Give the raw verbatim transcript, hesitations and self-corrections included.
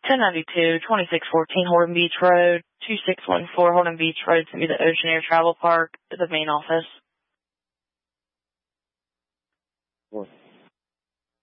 ten ninety-two, twenty-six fourteen Horton Beach Road, two six one four Horton Beach Road, to be the Ocean Air Travel Park, the main office. What?